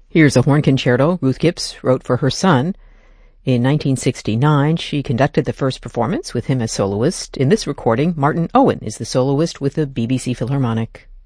Here's a horn concerto Ruth Gibbs wrote for her son. In 1969, she conducted the first performance with him as soloist. In this recording, Martin Owen is the soloist with the BBC Philharmonic.